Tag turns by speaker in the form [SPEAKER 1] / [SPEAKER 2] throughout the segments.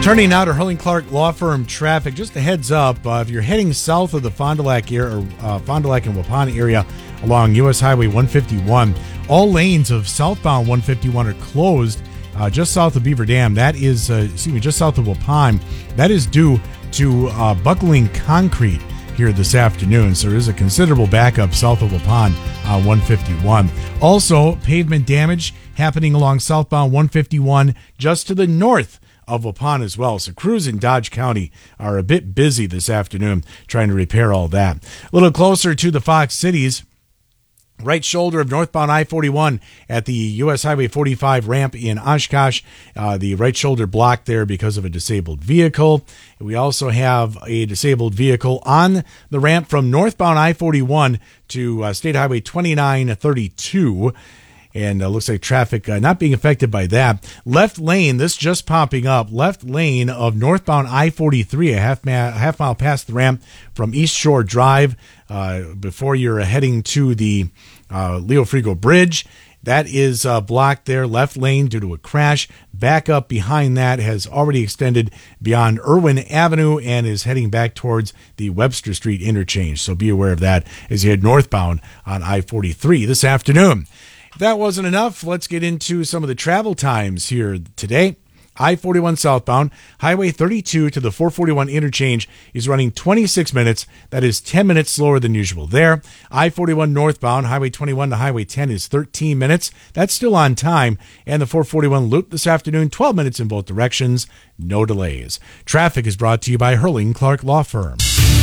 [SPEAKER 1] Turning now to Hurling Clark Law Firm traffic. Just a heads up, if you're heading south of the Fond du Lac area, Fond du Lac and Waupun area along U.S. Highway 151, all lanes of southbound 151 are closed just south of Beaver Dam. That is, just south of Waupun. That is due to buckling concrete here this afternoon. So there is a considerable backup south of Waupun on 151. Also, pavement damage happening along southbound 151 just to the north of Waupun as well. So crews in Dodge County are a bit busy this afternoon trying to repair all that. A little closer to the Fox Cities, right shoulder of northbound I-41 at the U.S. Highway 45 ramp in Oshkosh. The right shoulder blocked there because of a disabled vehicle. We also have a disabled vehicle on the ramp from northbound I-41 to State Highway 2932. And looks like traffic not being affected by that. Left lane, this just popping up, left lane of northbound I-43, a half mile past the ramp from East Shore Drive before you're heading to the Leo Frigo Bridge. That is blocked there, left lane due to a crash. Backup behind that has already extended beyond Irwin Avenue and is heading back towards the Webster Street interchange. So be aware of that as you head northbound on I-43 this afternoon. If that wasn't enough, let's get into some of the travel times here today. I-41 southbound, Highway 32 to the 441 interchange is running 26 minutes. That is 10 minutes slower than usual there. I-41 northbound, Highway 21 to Highway 10 is 13 minutes. That's still on time. And the 441 loop this afternoon, 12 minutes in both directions. No delays. Traffic is brought to you by Hurling Clark Law Firm.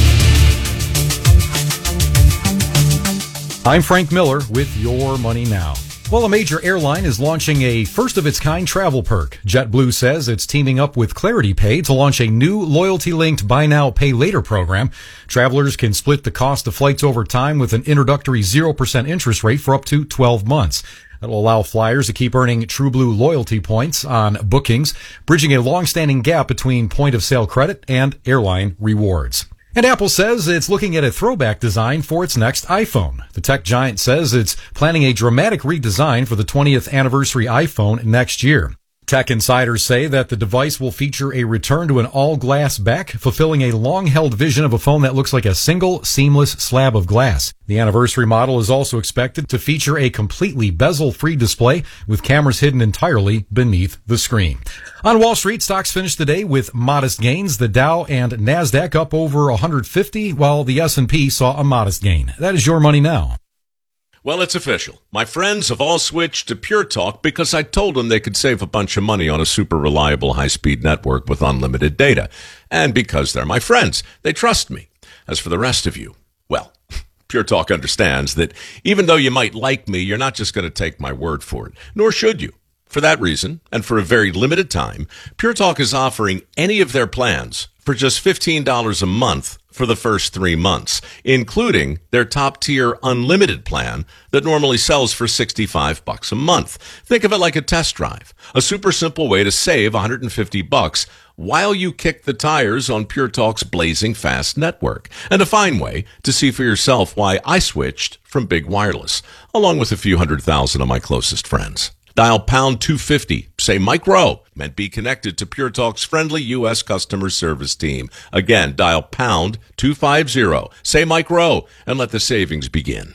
[SPEAKER 2] I'm Frank Miller with Your Money Now. Well, a major airline is launching a first-of-its-kind travel perk. JetBlue says it's teaming up with Clarity Pay to launch a new loyalty-linked Buy Now, Pay Later program. Travelers can split the cost of flights over time with an introductory 0% interest rate for up to 12 months. That'll allow flyers to keep earning TrueBlue loyalty points on bookings, bridging a long-standing gap between point-of-sale credit and airline rewards. And Apple says it's looking at a throwback design for its next iPhone. The tech giant says it's planning a dramatic redesign for the 20th anniversary iPhone next year. Tech insiders say that the device will feature a return to an all-glass back, fulfilling a long-held vision of a phone that looks like a single, seamless slab of glass. The anniversary model is also expected to feature a completely bezel-free display with cameras hidden entirely beneath the screen. On Wall Street, stocks finished the day with modest gains. The Dow and NASDAQ up over 150, while the S&P saw a modest gain. That is Your Money Now.
[SPEAKER 3] Well, it's official. My friends have all switched to Pure Talk because I told them they could save a bunch of money on a super reliable high-speed network with unlimited data. And because they're my friends, they trust me. As for the rest of you, well, Pure Talk understands that even though you might like me, you're not just going to take my word for it, nor should you. For that reason, and for a very limited time, Pure Talk is offering any of their plans for just $15 a month for the first 3 months, including their top-tier unlimited plan that normally sells for $65 a month. Think of it like a test drive, a super simple way to save $150 while you kick the tires on Pure Talk's blazing fast network, and a fine way to see for yourself why I switched from Big Wireless, along with a few 100,000 of my closest friends. Dial pound 250, say Mike Rowe, and be connected to Pure Talk's friendly U.S. customer service team. Again, dial pound 250, say Mike Rowe, and let the savings begin.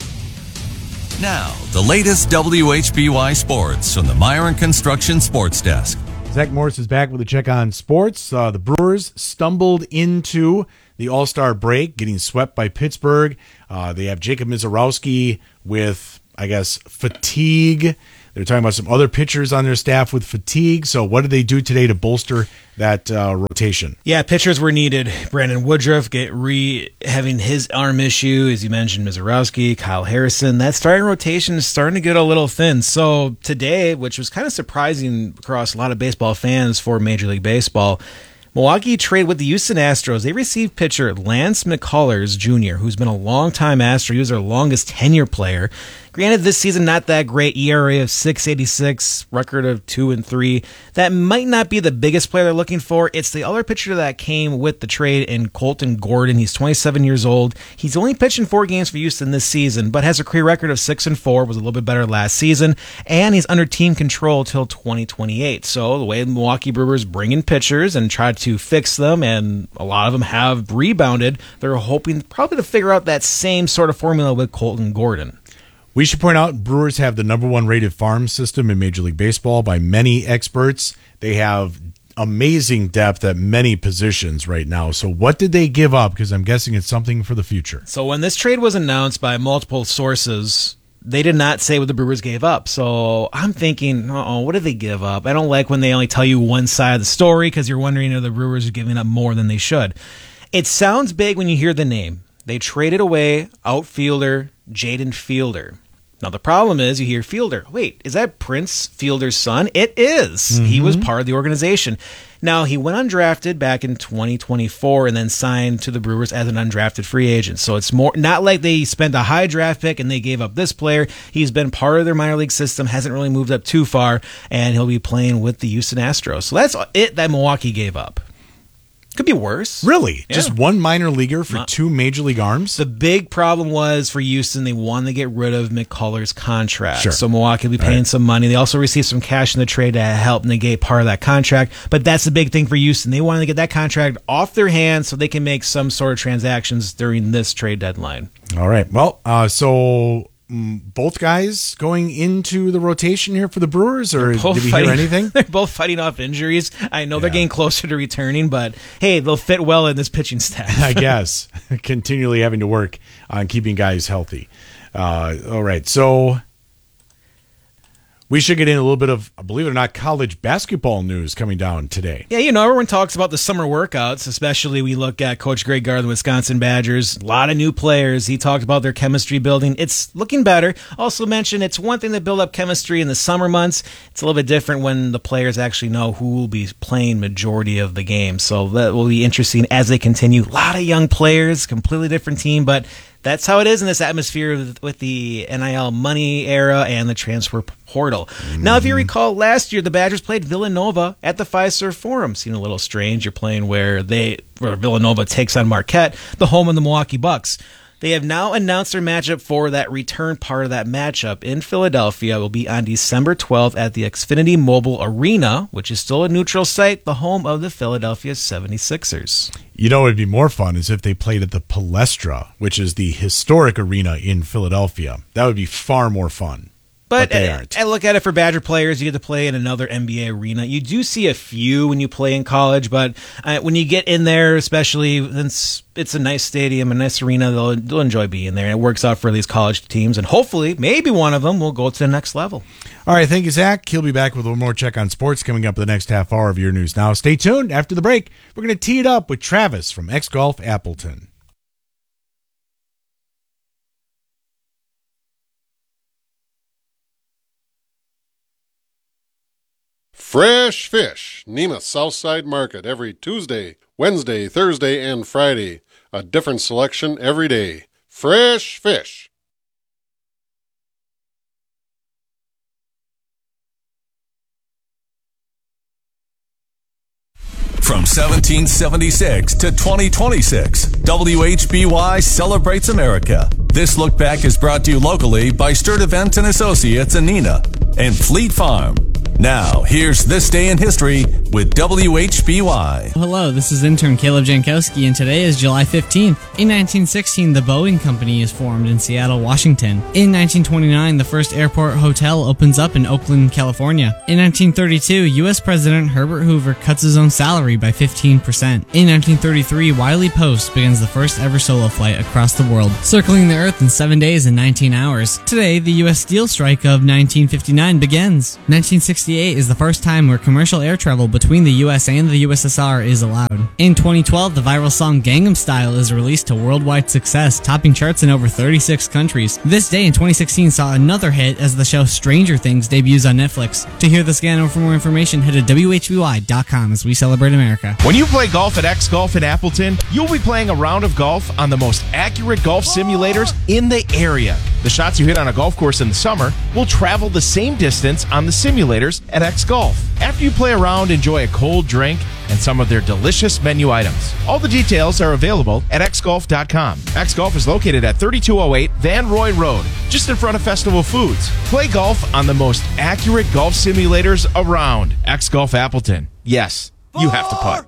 [SPEAKER 4] Now, the latest WHBY sports from the Myron Construction Sports Desk.
[SPEAKER 1] Zach Morris is back with a check on sports. The Brewers stumbled into the All-Star break, getting swept by Pittsburgh. They have Jacob Misiorowski with, fatigue. They're talking about some other pitchers on their staff with fatigue. So what did they do today to bolster that rotation?
[SPEAKER 5] Yeah, pitchers were needed. Brandon Woodruff having his arm issue, as you mentioned, Misiorowski, Kyle Harrison. That starting rotation is starting to get a little thin. So today, which was kind of surprising across a lot of baseball fans for Major League Baseball, Milwaukee traded with the Houston Astros. They received pitcher Lance McCullers Jr., who's been a long-time Astro. He was their longest tenure player. Granted, this season not that great. ERA of 6.86, record of 2-3. That might not be the biggest player they're looking for. It's the other pitcher that came with the trade in Colton Gordon. He's 27 years old. He's only pitched in 4 games for Houston this season, but has a career record of 6-4. Was a little bit better last season, and he's under team control till 2028. So the way the Milwaukee Brewers bring in pitchers and try to fix them, and a lot of them have rebounded, they're hoping probably to figure out that same sort of formula with Colton Gordon.
[SPEAKER 1] We should point out Brewers have the number 1 rated farm system in Major League Baseball by many experts. They have amazing depth at many positions right now. So what did they give up? Because I'm guessing it's something for the future.
[SPEAKER 5] So when this trade was announced by multiple sources, they did not say what the Brewers gave up. So I'm thinking, what did they give up? I don't like when they only tell you one side of the story because you're wondering if the Brewers are giving up more than they should. It sounds big when you hear the name. They traded away outfielder Jaden Fielder. Now, the problem is you hear Fielder. Wait, is that Prince Fielder's son? It is. Mm-hmm. He was part of the organization. Now, he went undrafted back in 2024 and then signed to the Brewers as an undrafted free agent. So it's more not like they spent a high draft pick and they gave up this player. He's been part of their minor league system, hasn't really moved up too far, and he'll be playing with the Houston Astros. So that's it that Milwaukee gave up. Could be worse.
[SPEAKER 1] Really?
[SPEAKER 5] Yeah.
[SPEAKER 1] Just one minor leaguer for 2 major league arms?
[SPEAKER 5] The big problem was for Houston, they wanted to get rid of McCullers' contract.
[SPEAKER 1] Sure.
[SPEAKER 5] So Milwaukee will be paying some money. They also received some cash in the trade to help negate part of that contract. But that's the big thing for Houston. They wanted to get that contract off their hands so they can make some sort of transactions during this trade deadline.
[SPEAKER 1] All right. Well, so both guys going into the rotation here for the Brewers, or did we hear anything?
[SPEAKER 5] They're both fighting off injuries. I know they're getting closer to returning, but hey, they'll fit well in this pitching staff.
[SPEAKER 1] I guess. Continually having to work on keeping guys healthy. All right. So we should get in a little bit of, believe it or not, college basketball news coming down today.
[SPEAKER 5] Yeah, everyone talks about the summer workouts, especially we look at Coach Greg Gard of the Wisconsin Badgers. A lot of new players. He talked about their chemistry building. It's looking better. Also mentioned it's one thing to build up chemistry in the summer months. It's a little bit different when the players actually know who will be playing majority of the game. So that will be interesting as they continue. A lot of young players, completely different team, but that's how it is in this atmosphere with the NIL money era and the transfer portal. Now, if you recall, last year the Badgers played Villanova at the Fiserv Forum. Seemed a little strange. You're playing where Villanova takes on Marquette, the home of the Milwaukee Bucks. They have now announced their matchup for that return part of that matchup in Philadelphia. It will be on December 12th at the Xfinity Mobile Arena, which is still a neutral site, the home of the Philadelphia 76ers.
[SPEAKER 1] What would be more fun is if they played at the Palestra, which is the historic arena in Philadelphia. That would be far more fun. But they aren't.
[SPEAKER 5] I look at it for Badger players, you get to play in another NBA arena. You do see a few when you play in college, but when you get in there, especially since it's a nice stadium, a nice arena, they'll enjoy being there. And it works out for these college teams, and hopefully, maybe one of them will go to the next level.
[SPEAKER 1] All right, thank you, Zach. He'll be back with a little more check on sports coming up in the next half hour of Your News Now. Stay tuned. After the break, we're going to tee it up with Travis from X Golf Appleton.
[SPEAKER 6] Fresh fish, Nemath Southside Market, every Tuesday, Wednesday, Thursday, and Friday. A different selection every day. Fresh fish.
[SPEAKER 4] From 1776 to 2026, WHBY celebrates America. This look back is brought to you locally by Sturt Events and Associates in Neenah and Fleet Farm. Now, here's This Day in History with WHBY.
[SPEAKER 7] Hello, this is intern Caleb Jankowski, and today is July 15th. In 1916, the Boeing Company is formed in Seattle, Washington. In 1929, the first airport hotel opens up in Oakland, California. In 1932, U.S. President Herbert Hoover cuts his own salary by 15%. In 1933, Wiley Post begins the first ever solo flight across the world, circling the Earth in 7 days and 19 hours. Today, the U.S. steel strike of 1959 begins. 1960 1968 is the first time where commercial air travel between the US and the USSR is allowed. In 2012, the viral song Gangnam Style is released to worldwide success, topping charts in over 36 countries. This day in 2016 saw another hit as the show Stranger Things debuts on Netflix. To hear this again or for more information, head to WHBY.com as we celebrate America.
[SPEAKER 8] When you play golf at X Golf in Appleton, you'll be playing a round of golf on the most accurate golf simulators in the area. The shots you hit on a golf course in the summer will travel the same distance on the simulators at X Golf. After you play around, enjoy a cold drink and some of their delicious menu items. All the details are available at xgolf.com. X Golf is located at 3208 Van Roy Road, just in front of Festival Foods. Play golf on the most accurate golf simulators around. X Golf Appleton. Yes, you have to putt.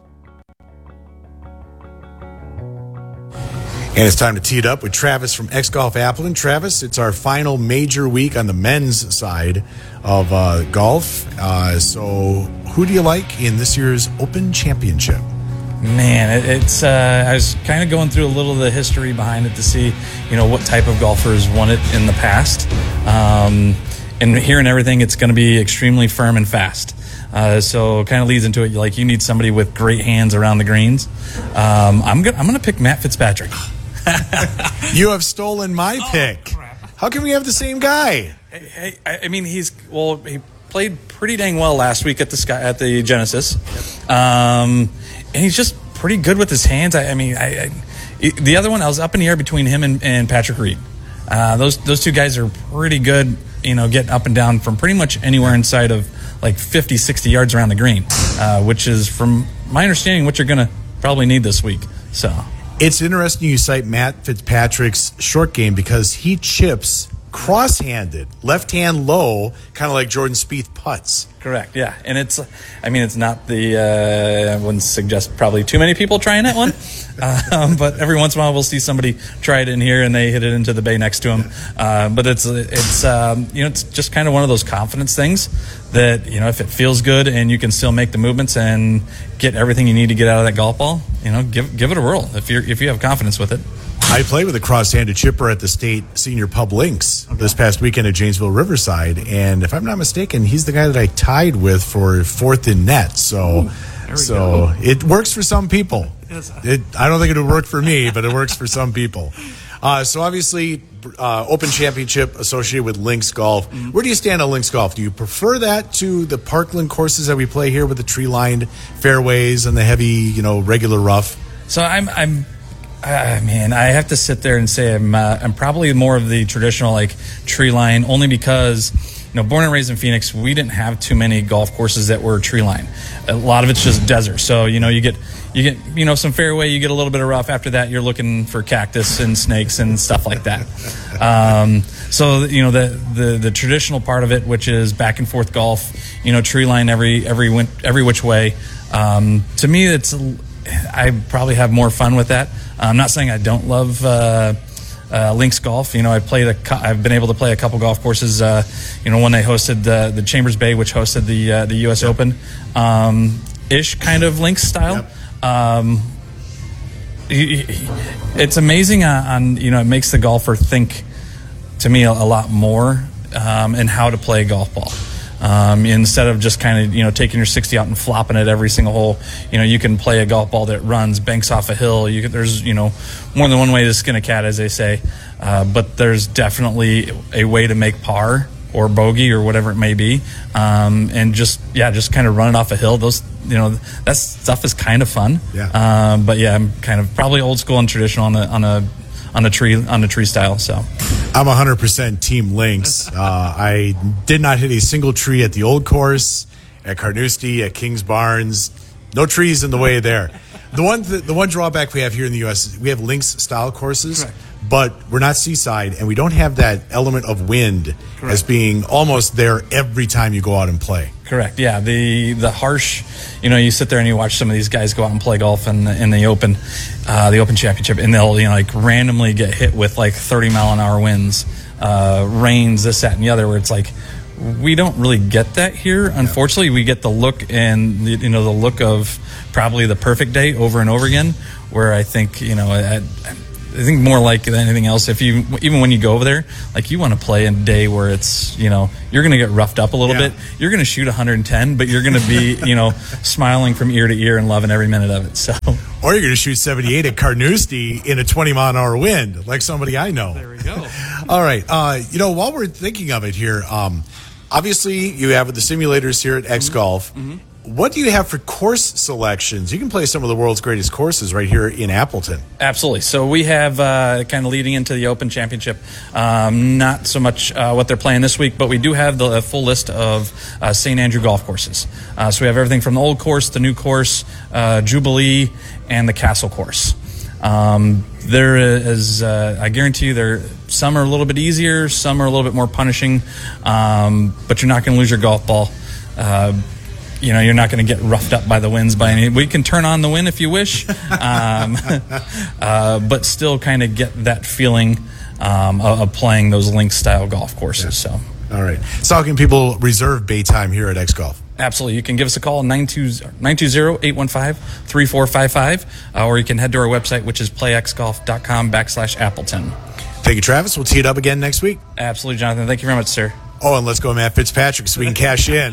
[SPEAKER 1] And it's time to tee it up with Travis from X Golf Appleton. Travis, it's our final major week on the men's side of golf. So who do you like in this year's Open Championship?
[SPEAKER 9] Man, it's I was kind of going through a little of the history behind it to see, what type of golfers won it in the past. And hearing everything, it's going to be extremely firm and fast. So it kind of leads into it, like you need somebody with great hands around the greens. I'm going to pick Matt Fitzpatrick.
[SPEAKER 1] You have stolen my pick.
[SPEAKER 9] Crap.
[SPEAKER 1] How can we have the same guy?
[SPEAKER 9] Hey, I mean, he played pretty dang well last week at the Genesis, and he's just pretty good with his hands. The other one, I was up in the air between him and Patrick Reed. Those two guys are pretty good, getting up and down from pretty much anywhere inside of like 50, 60 yards around the green, which is, from my understanding, what you're going to probably need this week. So
[SPEAKER 1] it's interesting you cite Matt Fitzpatrick's short game because he chips cross-handed, left hand low, kind of like Jordan Spieth putts.
[SPEAKER 9] Correct, yeah. And it's not I wouldn't suggest probably too many people trying that one, but every once in a while we'll see somebody try it in here and they hit it into the bay next to him. But it's just kind of one of those confidence things that, if it feels good and you can still make the movements and get everything you need to get out of that golf ball, give it a whirl if you have confidence with it.
[SPEAKER 1] I played with a cross-handed chipper at the State Senior Pub Links this past weekend at Janesville Riverside, and if I'm not mistaken, he's the guy that I tied with for fourth in net. So it works for some people. I don't think it would work for me, but it works for some people. So obviously, Open Championship associated with Links Golf. Where do you stand on Links Golf? Do you prefer that to the Parkland courses that we play here with the tree-lined fairways and the heavy, regular rough?
[SPEAKER 9] So man, I have to sit there and say I'm probably more of the traditional tree line, only because born and raised in Phoenix, we didn't have too many golf courses that were tree line. A lot of it's just desert. So you get some fairway, you get a little bit of rough. After that, you're looking for cactus and snakes and stuff like that. So the traditional part of it, which is back and forth golf, tree line every which way. To me, I probably have more fun with that. I'm not saying I don't love links golf. I've been able to play a couple golf courses. When they hosted the Chambers Bay, which hosted the U.S. Open, ish kind of links style. Yep. It's amazing it makes the golfer think, to me, a lot more in how to play a golf ball. Instead of just kind of, taking your 60 out and flopping it every single hole, you can play a golf ball that runs, banks off a hill. There's, more than one way to skin a cat, as they say. But there's definitely a way to make par or bogey or whatever it may be. And just kind of run it off a hill. Those, that stuff is kind of fun.
[SPEAKER 1] Yeah.
[SPEAKER 9] But yeah, I'm kind of probably old school and traditional on the tree style. So
[SPEAKER 1] I'm 100% Team Links. I did not hit a single tree at the old course, at Carnoustie, at Kings Barnes. No trees in the way there. The one drawback we have here in the U.S. is we have links style courses. Correct. But we're not seaside, and we don't have that element of wind. Correct. As being almost there every time you go out and play.
[SPEAKER 9] Correct. Yeah, the harsh. You sit there and you watch some of these guys go out and play golf in the Open Championship, and they'll randomly get hit with 30-mile-an-hour winds, rains, this, that, and the other. Where it's we don't really get that here. Unfortunately, we get the look and the look of probably the perfect day over and over again. Where I think think more like than anything else, even when you go over there, like, you want to play a day where it's, you're going to get roughed up a little bit. You're going to shoot 110, but you're going to be, smiling from ear to ear and loving every minute of it. So,
[SPEAKER 1] or you're going to shoot 78 at Carnoustie in a 20-mile-an-hour wind, like somebody I know.
[SPEAKER 5] There we go.
[SPEAKER 1] All right. While we're thinking of it here, obviously you have the simulators here at X Golf. Mm-hmm. What do you have for course selections? You can play some of the world's greatest courses right here in Appleton.
[SPEAKER 9] Absolutely. So we have kind of leading into the Open Championship, not so much what they're playing this week, but we do have the full list of St. Andrew golf courses. So we have everything from the old course, the new course, Jubilee, and the Castle course. There is, I guarantee you, some are a little bit easier, some are a little bit more punishing, but you're not going to lose your golf ball. You're not going to get roughed up by the winds by any. We can turn on the wind if you wish, but still kind of get that feeling of playing those link-style golf courses.
[SPEAKER 1] Yeah.
[SPEAKER 9] So,
[SPEAKER 1] all right. So how can people reserve bay time here at X Golf?
[SPEAKER 9] Absolutely. You can give us a call, 920-815-3455, or you can head to our website, which is playxgolf.com/Appleton.
[SPEAKER 1] Thank you, Travis. We'll tee it up again next week.
[SPEAKER 9] Absolutely, Jonathan. Thank you very much, sir.
[SPEAKER 1] Oh, and let's go Matt Fitzpatrick so we can cash in.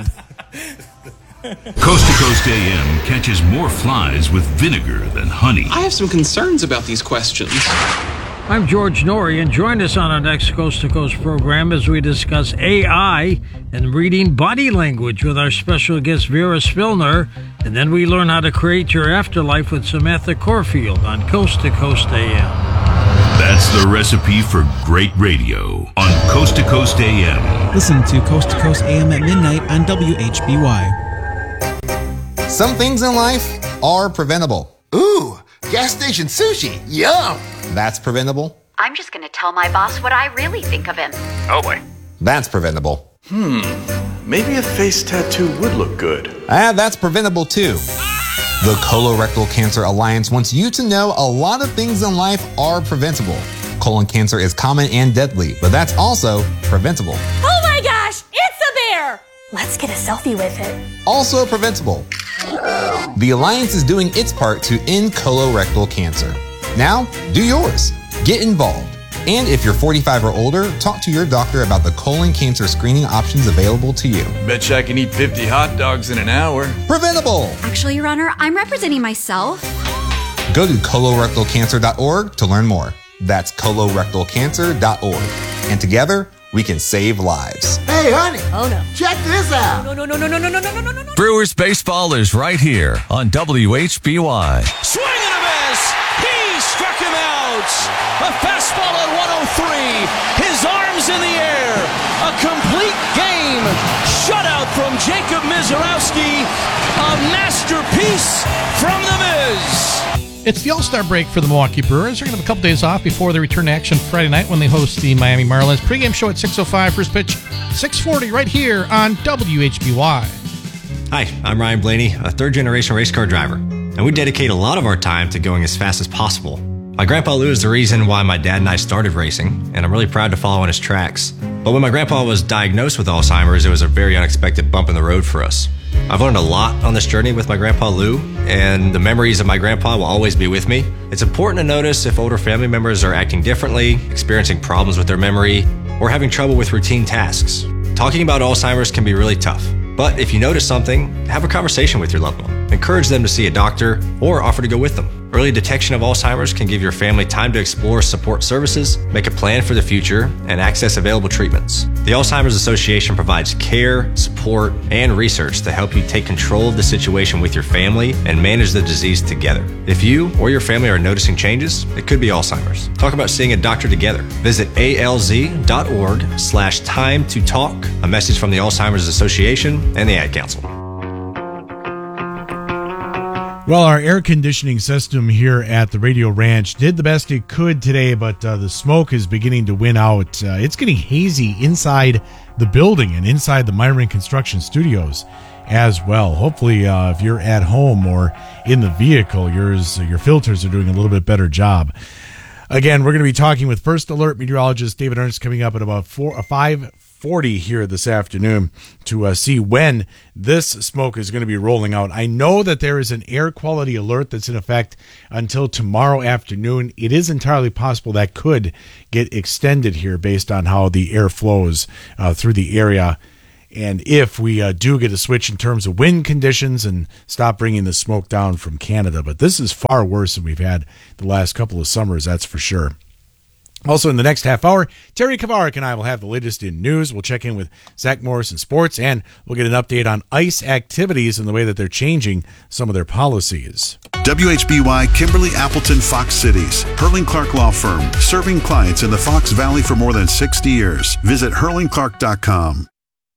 [SPEAKER 10] Coast to Coast AM catches more flies with vinegar than honey.
[SPEAKER 11] I have some concerns about these questions.
[SPEAKER 12] I'm George Norrie, and join us on our next Coast to Coast program as we discuss AI and reading body language with our special guest Vera Spilner, and then we learn how to create your afterlife with Samantha Corfield on Coast to Coast AM.
[SPEAKER 10] That's the recipe for great radio on Coast to Coast AM.
[SPEAKER 13] Listen to Coast AM at midnight on WHBY.
[SPEAKER 14] Some things in life are preventable.
[SPEAKER 15] Ooh, gas station sushi. Yum.
[SPEAKER 14] That's preventable.
[SPEAKER 16] I'm just going to tell my boss what I really think of him.
[SPEAKER 15] Oh boy.
[SPEAKER 14] That's preventable.
[SPEAKER 17] Maybe a face tattoo would look good.
[SPEAKER 14] That's preventable too. The Colorectal Cancer Alliance wants you to know a lot of things in life are preventable. Colon cancer is common and deadly, but that's also preventable.
[SPEAKER 18] Oh my gosh, it's a bear! Let's get a selfie with it.
[SPEAKER 14] Also preventable. The Alliance is doing its part to end colorectal cancer. Now, do yours. Get involved. And if you're 45 or older, talk to your doctor about the colon cancer screening options available to you.
[SPEAKER 17] Betcha I can eat 50 hot dogs in an hour.
[SPEAKER 14] Preventable!
[SPEAKER 19] Actually, Your Honor, I'm representing myself.
[SPEAKER 14] Go to colorectalcancer.org to learn more. That's colorectalcancer.org. And together, we can save lives.
[SPEAKER 15] Hey, honey.
[SPEAKER 18] Oh, no.
[SPEAKER 15] Check this out.
[SPEAKER 18] No.
[SPEAKER 4] Brewers baseball is right here on WHBY.
[SPEAKER 20] Swing and a miss. He struck him out. A fastball at 103. His arms in the air. A complete game. Shutout from Jacob Mizorowski. A masterpiece from the Miz.
[SPEAKER 21] It's the All-Star break for the Milwaukee Brewers. They're going to have a couple days off before they return to action Friday night when they host the Miami Marlins. Pre-game show at 6:05, first pitch 6:40 right here on WHBY.
[SPEAKER 22] Hi, I'm Ryan Blaney, a third-generation race car driver, and we dedicate a lot of our time to going as fast as possible. My grandpa Lou is the reason why my dad and I started racing, and I'm really proud to follow in his tracks. But when my grandpa was diagnosed with Alzheimer's, it was a very unexpected bump in the road for us. I've learned a lot on this journey with my grandpa Lou, and the memories of my grandpa will always be with me. It's important to notice if older family members are acting differently, experiencing problems with their memory, or having trouble with routine tasks. Talking about Alzheimer's can be really tough, but if you notice something, have a conversation with your loved one. Encourage them to see a doctor or offer to go with them. Early detection of Alzheimer's can give your family time to explore support services, make a plan for the future, and access available treatments. The Alzheimer's Association provides care, support, and research to help you take control of the situation with your family and manage the disease together. If you or your family are noticing changes, it could be Alzheimer's. Talk about seeing a doctor together. Visit alz.org/time to talk. A message from the Alzheimer's Association and the Ad Council.
[SPEAKER 1] Well, our air conditioning system here at the Radio Ranch did the best it could today, but the smoke is beginning to win out. It's getting hazy inside the building and inside the Myron Construction Studios as well. Hopefully, if you're at home or in the vehicle, your filters are doing a little bit better job. Again, we're going to be talking with First Alert meteorologist David Ernst coming up at about 5:40. 40 here this afternoon to see when this smoke is going to be rolling out. I know that there is an air quality alert that's in effect until tomorrow afternoon. It is entirely possible that could get extended here based on how the air flows through the area. And if we do get a switch in terms of wind conditions and stop bringing the smoke down from Canada. But this is far worse than we've had the last couple of summers, that's for sure. Also, in the next half hour, Terry Kavarik and I will have the latest in news. We'll check in with Zach Morris in sports, and we'll get an update on ICE activities and the way that they're changing some of their policies.
[SPEAKER 2] WHBY Kimberly Appleton Fox Cities. Hurling Clark Law Firm, serving clients in the Fox Valley for more than 60 years. Visit hurlingclark.com.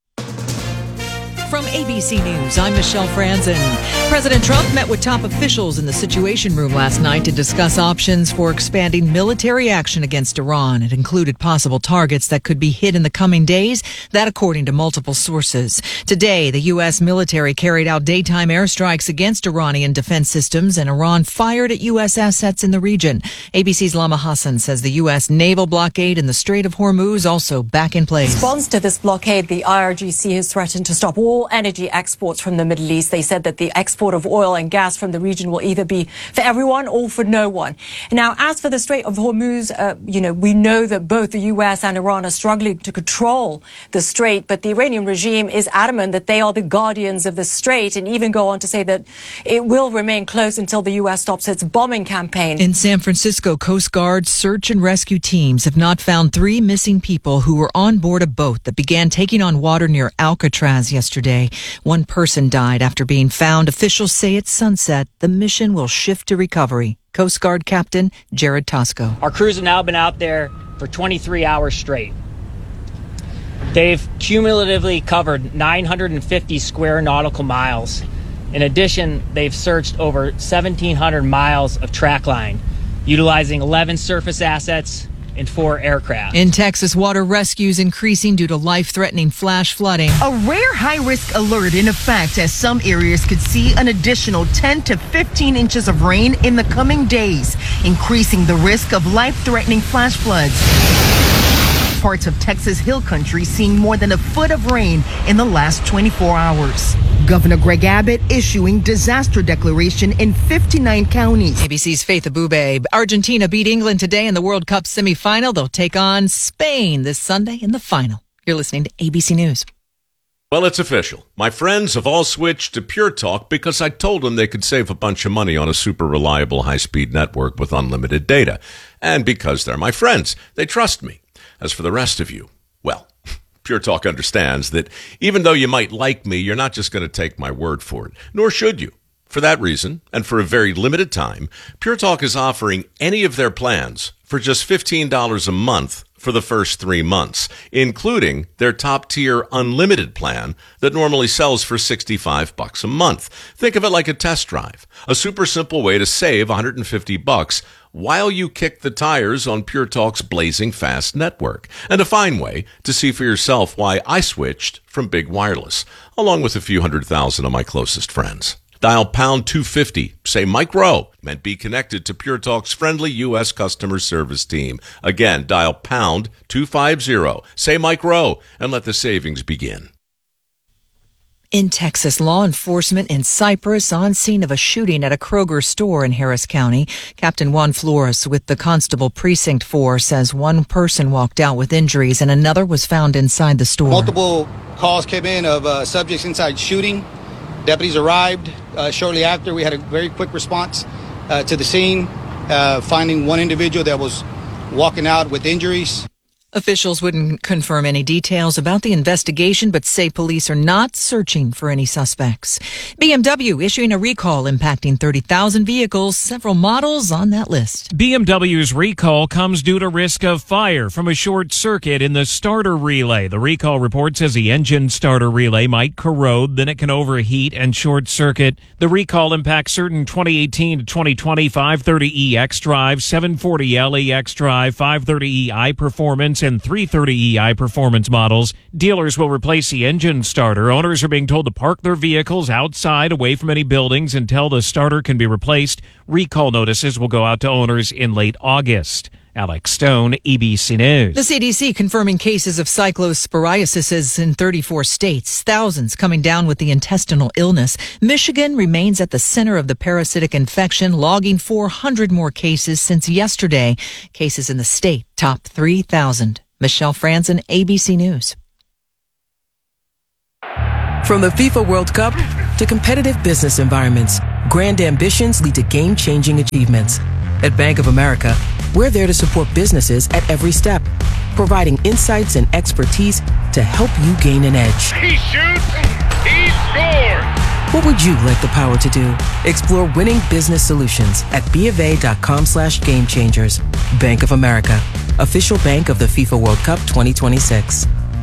[SPEAKER 3] From ABC News, I'm Michelle Franzen. President Trump met with top officials in the Situation Room last night to discuss options for expanding military action against Iran. It included possible targets that could be hit in the coming days, that according to multiple sources. Today, the U.S. military carried out daytime airstrikes against Iranian defense systems, and Iran fired at U.S. assets in the region. ABC's Lama Hassan says the U.S. naval blockade in the Strait of Hormuz also back in place.
[SPEAKER 23] In response to this blockade, the IRGC has threatened to stop all energy exports from the Middle East. They said that the export of oil and gas from the region will either be for everyone or for no one. Now, as for the Strait of Hormuz, we know that both the U.S. and Iran are struggling to control the strait, but the Iranian regime is adamant that they are the guardians of the strait, and even go on to say that it will remain closed until the U.S. stops its bombing campaign.
[SPEAKER 3] In San Francisco, Coast Guard search and rescue teams have not found 3 missing people who were on board a boat that began taking on water near Alcatraz yesterday. 1 person died after being found. Officials say at sunset, the mission will shift to recovery. Coast Guard Captain Jared Tosco.
[SPEAKER 24] Our crews have now been out there for 23 hours straight. They've cumulatively covered 950 square nautical miles. In addition, they've searched over 1,700 miles of track line, utilizing 11 surface assets and 4 aircraft.
[SPEAKER 3] In Texas, water rescues increasing due to life-threatening flash flooding.
[SPEAKER 25] A rare high-risk alert in effect, as some areas could see an additional 10 to 15 inches of rain in the coming days, increasing the risk of life-threatening flash floods. Parts of Texas Hill Country seeing more than a foot of rain in the last 24 hours. Governor Greg Abbott issuing disaster declaration in 59 counties.
[SPEAKER 3] ABC's Faith Abube. Argentina beat England today in the World Cup semifinal. They'll take on Spain this Sunday in the final. You're listening to ABC News.
[SPEAKER 26] Well, it's official. My friends have all switched to Pure Talk because I told them they could save a bunch of money on a super reliable high-speed network with unlimited data. And because they're my friends, they trust me. As for the rest of you, well, Pure Talk understands that even though you might like me, you're not just going to take my word for it, nor should you. For that reason, and for a very limited time, Pure Talk is offering any of their plans for just $15 a month for the first 3 months, including their top-tier unlimited plan that normally sells for $65 a month. Think of it like a test drive, a super simple way to save $150 while you kick the tires on Pure Talk's blazing fast network, and a fine way to see for yourself why I switched from big wireless, along with a few 100,000 of my closest friends. Dial pound 250, say Mike Rowe, and be connected to Pure Talk's friendly U.S. customer service team. Again, dial pound 250, say Mike Rowe, and let the savings begin.
[SPEAKER 3] In Texas, law enforcement in Cypress on scene of a shooting at a Kroger store in Harris County. Captain Juan Flores with the Constable Precinct 4 says 1 person walked out with injuries and another was found inside the store.
[SPEAKER 27] Multiple calls came in of subjects inside shooting. Deputies arrived shortly after. We had a very quick response to the scene, finding 1 individual that was walking out with injuries.
[SPEAKER 3] Officials wouldn't confirm any details about the investigation, but say police are not searching for any suspects. BMW issuing a recall impacting 30,000 vehicles, several models on that list.
[SPEAKER 28] BMW's recall comes due to risk of fire from a short circuit in the starter relay. The recall report says the engine starter relay might corrode, then it can overheat and short circuit. The recall impacts certain 2018 to 2020 530e xDrive, 740L xDrive, 530e iPerformance, and 330e iPerformance models. Dealers will replace the engine starter. Owners are being told to park their vehicles outside away from any buildings until the starter can be replaced. Recall notices will go out to owners in late August. Alex Stone, ABC News.
[SPEAKER 3] The CDC confirming cases of cyclosporiasis in 34 states, thousands coming down with the intestinal illness. Michigan remains at the center of the parasitic infection, logging 400 more cases since yesterday. Cases in the state top 3,000. Michelle Franzen, ABC News.
[SPEAKER 5] From the FIFA World Cup to competitive business environments, grand ambitions lead to game-changing achievements. At Bank of America, we're there to support businesses at every step, providing insights and expertise to help you gain an edge.
[SPEAKER 6] He shoots, he scores!
[SPEAKER 5] What would you like the power to do? Explore winning business solutions at BofA.com/gamechangers. Bank of America, official bank of the FIFA World Cup 2026.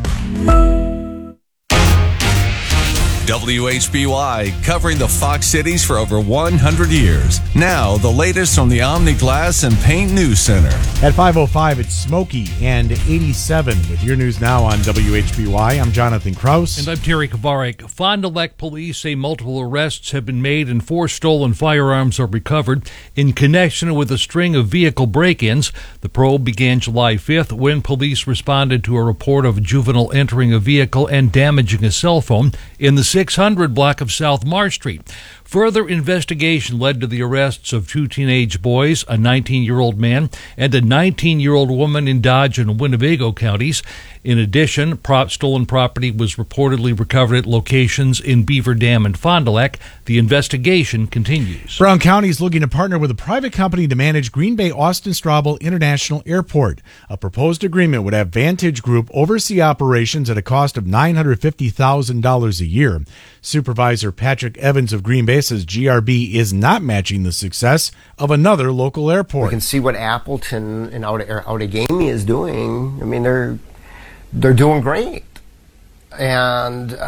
[SPEAKER 4] WHBY, covering the Fox Cities for over 100 years. Now, the latest from the Omni Glass and Paint News Center.
[SPEAKER 1] At 5:05, it's smoky and 87 with your news now on WHBY. I'm Jonathan Kraus.
[SPEAKER 21] And I'm Terry Kavarik. Fond du Lac police say multiple arrests have been made and 4 stolen firearms are recovered in connection with a string of vehicle break-ins. The probe began July 5th when police responded to a report of a juvenile entering a vehicle and damaging a cell phone in the 600 block of South Marsh Street. Further investigation led to the arrests of 2 teenage boys, a 19-year-old man and a 19-year-old woman in Dodge and Winnebago counties. In addition, stolen property was reportedly recovered at locations in Beaver Dam and Fond du Lac. The investigation continues.
[SPEAKER 1] Brown County is looking to partner with a private company to manage Green Bay Austin Straubel International Airport. A proposed agreement would have Vantage Group oversee operations at a cost of $950,000 a year. Supervisor Patrick Evans of Green Bay says GRB is not matching the success of another local airport.
[SPEAKER 7] You can see what Appleton and Outagamie is doing. I mean, they're doing great, and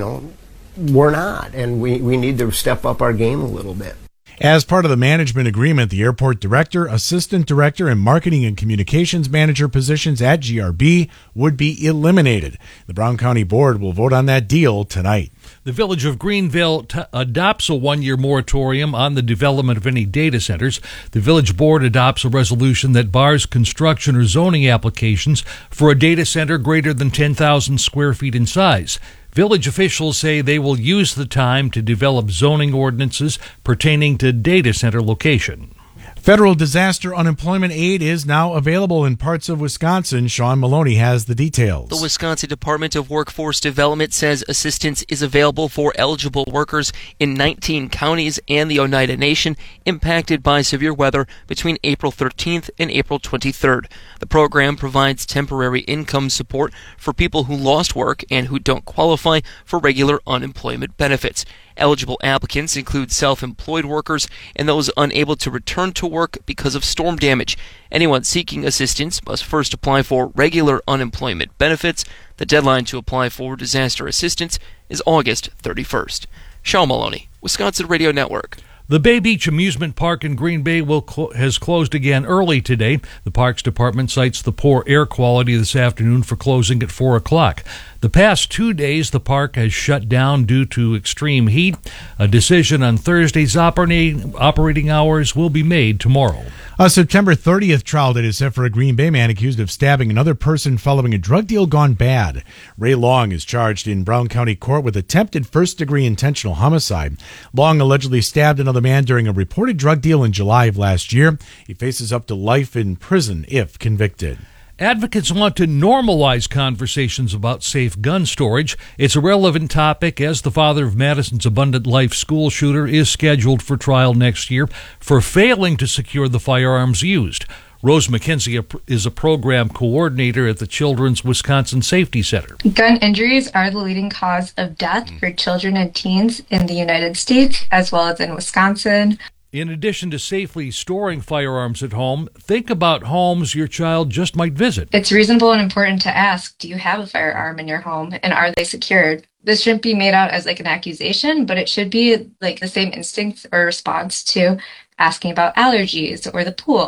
[SPEAKER 7] we're not, and we need to step up our game a little bit.
[SPEAKER 1] As part of the management agreement, the airport director, assistant director, and marketing and communications manager positions at GRB would be eliminated. The Brown County Board will vote on that deal tonight.
[SPEAKER 21] The Village of Greenville adopts a 1-year moratorium on the development of any data centers. The Village Board adopts a resolution that bars construction or zoning applications for a data center greater than 10,000 square feet in size. Village officials say they will use the time to develop zoning ordinances pertaining to data center location.
[SPEAKER 1] Federal disaster unemployment aid is now available in parts of Wisconsin. Sean Maloney has the details.
[SPEAKER 8] The Wisconsin Department of Workforce Development says assistance is available for eligible workers in 19 counties and the Oneida Nation impacted by severe weather between April 13th and April 23rd. The program provides temporary income support for people who lost work and who don't qualify for regular unemployment benefits. Eligible applicants include self-employed workers and those unable to return to work because of storm damage. Anyone seeking assistance must first apply for regular unemployment benefits. The deadline to apply for disaster assistance is August 31st. Sean Maloney, Wisconsin Radio Network.
[SPEAKER 21] The Bay Beach Amusement Park in Green Bay has closed again early today. The Parks Department cites the poor air quality this afternoon for closing at 4 o'clock. The past 2 days, the park has shut down due to extreme heat. A decision on Thursday's operating hours will be made tomorrow.
[SPEAKER 1] A September 30th trial date is set for a Green Bay man accused of stabbing another person following a drug deal gone bad. Ray Long is charged in Brown County Court with attempted first-degree intentional homicide. Long allegedly stabbed another man during a reported drug deal in July of last year. He faces up to life in prison if convicted.
[SPEAKER 21] Advocates want to normalize conversations about safe gun storage. It's a relevant topic as the father of Madison's Abundant Life school shooter is scheduled for trial next year for failing to secure the firearms used. Rose McKenzie is a program coordinator at the Children's Wisconsin Safety Center.
[SPEAKER 9] Gun injuries are the leading cause of death for children and teens in the United States as well as in Wisconsin.
[SPEAKER 21] In addition to safely storing firearms at home, think about homes your child just might visit.
[SPEAKER 9] It's reasonable and important to ask, do you have a firearm in your home and are they secured? This shouldn't be made out as like an accusation, but it should be like the same instinct or response to asking about allergies or the pool.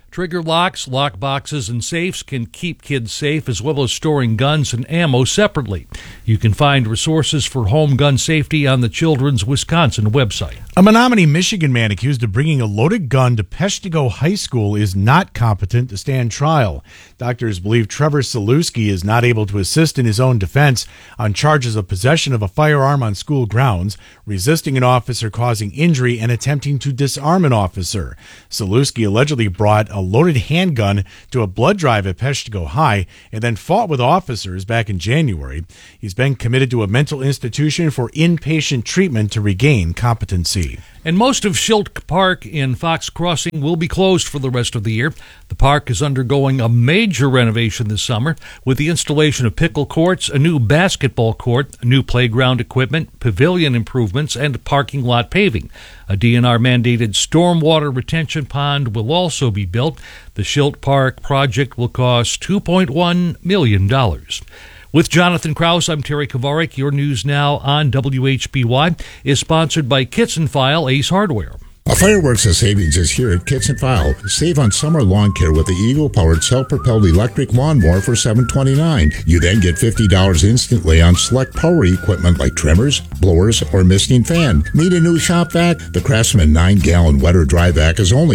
[SPEAKER 21] Trigger locks, lock boxes, and safes can keep kids safe, as well as storing guns and ammo separately. You can find resources for home gun safety on the Children's Wisconsin website.
[SPEAKER 1] A Menominee, Michigan man accused of bringing a loaded gun to Peshtigo High School is not competent to stand trial. Doctors believe Trevor Saluski is not able to assist in his own defense on charges of possession of a firearm on school grounds, resisting an officer causing injury, and attempting to disarm an officer. Saluski allegedly brought a loaded handgun to a blood drive at Peshtigo High and then fought with officers back in January. He's been committed to a mental institution for inpatient treatment to regain competency.
[SPEAKER 21] And most of Schilt Park in Fox Crossing will be closed for the rest of the year. The park is undergoing a major renovation this summer with the installation of pickle courts, a new basketball court, new playground equipment, pavilion improvements, and parking lot paving. A DNR-mandated stormwater retention pond will also be built. The Schilt Park project will cost $2.1 million. With Jonathan Krause, I'm Terry Kovarik. Your News Now on WHBY is sponsored by Kits and File Ace Hardware.
[SPEAKER 10] A fireworks of savings is here at Kits and File. Save on summer lawn care with the Eagle-powered self-propelled electric lawnmower for $729. You then get $50 instantly on select power equipment like trimmers, blowers, or misting fan. Need a new shop vac? The Craftsman 9-gallon wet or dry vac is only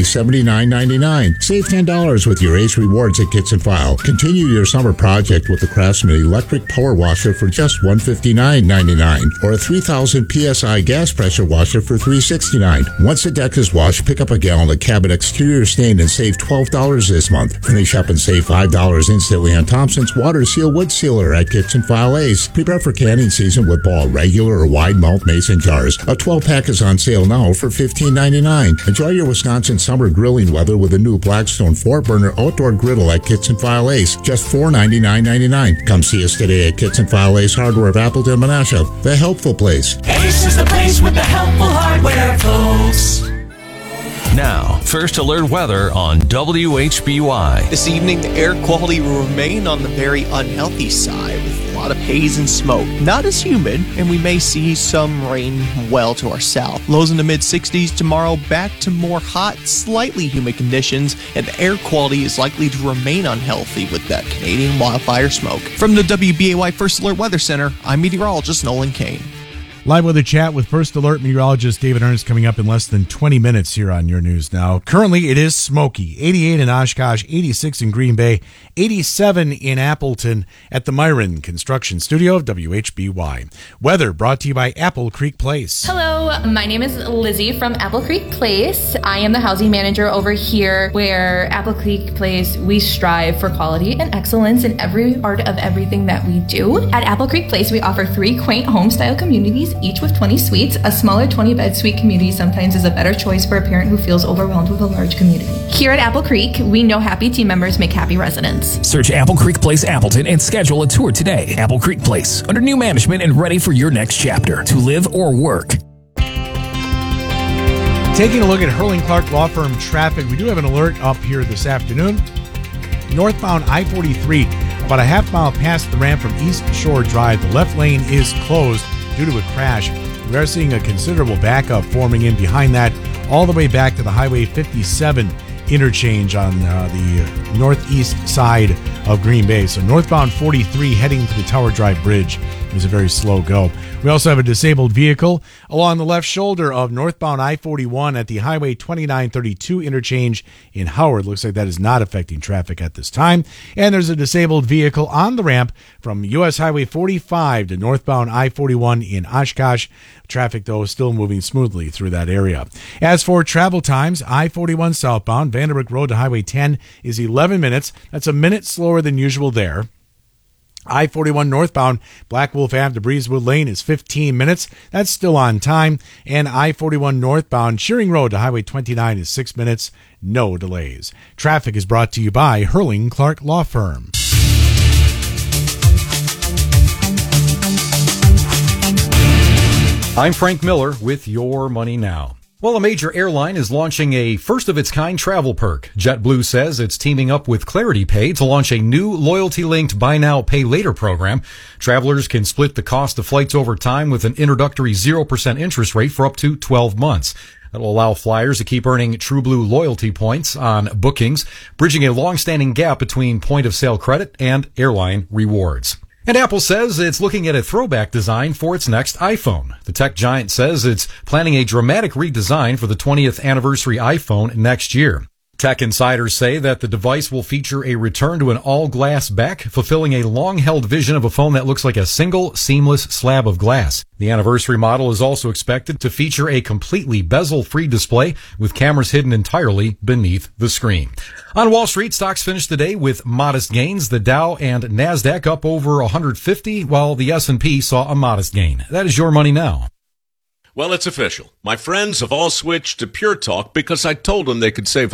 [SPEAKER 10] $79.99. Save $10 with your Ace Rewards at Kits and File. Continue your summer project with the Craftsman electric power washer for just $159.99, or a 3,000 PSI gas pressure washer for $369. Once a deck is washed, pick up a gallon of cabin exterior stain and save $12 this month. Finish up and save $5 instantly on Thompson's Water Seal Wood Sealer at Kits and File Ace. Prepare for canning season with Ball regular or wide mouth mason jars. A 12-pack is on sale now for $15.99. Enjoy your Wisconsin summer grilling weather with a new Blackstone 4-burner outdoor griddle at Kits and File Ace. Just $499.99. Come see us today at Kits and File Ace Hardware of Appleton, Menasha, the helpful place.
[SPEAKER 11] Ace is the place with the helpful hardware, folks.
[SPEAKER 4] Now, First Alert weather on WHBY.
[SPEAKER 12] This evening, the air quality will remain on the very unhealthy side with a lot of haze and smoke. Not as humid, and we may see some rain well to our south. Lows in the mid-60s tomorrow, back to more hot, slightly humid conditions, and the air quality is likely to remain unhealthy with that Canadian wildfire smoke. From the WBAY First Alert Weather Center, I'm meteorologist Nolan Kane.
[SPEAKER 1] Live weather chat with First Alert meteorologist David Ernst coming up in less than 20 minutes here on Your News Now. Currently, it is smoky. 88 in Oshkosh, 86 in Green Bay, 87 in Appleton at the Myron Construction Studio of WHBY. Weather brought to you by Apple Creek Place.
[SPEAKER 13] Hello, my name is Lizzie from Apple Creek Place. I am the housing manager over here where Apple Creek Place, we strive for quality and excellence in every part of everything that we do. At Apple Creek Place, we offer 3 quaint home-style communities, each with 20 suites. A smaller 20-bed suite community sometimes is a better choice for a parent who feels overwhelmed with a large community. Here at Apple Creek, we know happy team members make happy residents.
[SPEAKER 14] Search Apple Creek Place Appleton and schedule a tour today. Apple Creek Place, under new management and ready for your next chapter to live or work.
[SPEAKER 1] Taking a look at Hurling Clark Law Firm traffic, we do have an alert up here this afternoon. Northbound I-43, about a half mile past the ramp from East Shore Drive, the left lane is closed due to a crash. We are seeing a considerable backup forming in behind that all the way back to the Highway 57 interchange on the northeast side of Green Bay. So northbound 43 heading to the Tower Drive Bridge is a very slow go. We also have a disabled vehicle along the left shoulder of northbound I-41 at the Highway 2932 interchange in Howard. Looks like that is not affecting traffic at this time. And there's a disabled vehicle on the ramp from U.S. Highway 45 to northbound I-41 in Oshkosh. Traffic, though, is still moving smoothly through that area. As for travel times, I-41 southbound, Vanderbrook Road to Highway 10 is 11 minutes. That's a minute slower than usual there. I-41 northbound, Black Wolf Ave to Breezewood Lane is 15 minutes. That's still on time. And I-41 northbound, Shearing Road to Highway 29 is 6 minutes. No delays. Traffic is brought to you by Hurling Clark Law Firm.
[SPEAKER 16] I'm Frank Miller with Your Money Now. Well, a major airline is launching a first-of-its-kind travel perk. JetBlue says it's teaming up with Clarity Pay to launch a new loyalty-linked Buy Now, Pay Later program. Travelers can split the cost of flights over time with an introductory 0% interest rate for up to 12 months. That'll allow flyers to keep earning TrueBlue loyalty points on bookings, bridging a long-standing gap between point-of-sale credit and airline rewards. And Apple says it's looking at a throwback design for its next iPhone. The tech giant says it's planning a dramatic redesign for the 20th anniversary iPhone next year. Tech insiders say that the device will feature a return to an all-glass back, fulfilling a long-held vision of a phone that looks like a single, seamless slab of glass. The anniversary model is also expected to feature a completely bezel-free display with cameras hidden entirely beneath the screen. On Wall Street, stocks finished the day with modest gains. The Dow and NASDAQ up over 150, while the S&P saw a modest gain. That is your money now.
[SPEAKER 26] Well, it's official. My friends have all switched to Pure Talk because I told them they could save